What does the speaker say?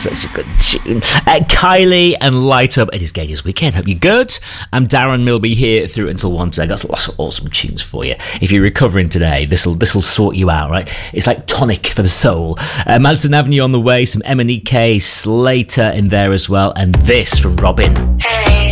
Such a good tune. Kylie and Light Up. It is Gauger's Weekend. Hope you're good. I'm Darren Milby here through until 1 today. I've got lots of awesome tunes for you. If you're recovering today, this'll sort you out, right? It's like tonic for the soul. Madison Avenue on the way, some M&EK, Slater in there as well, and this from Robin. Hey.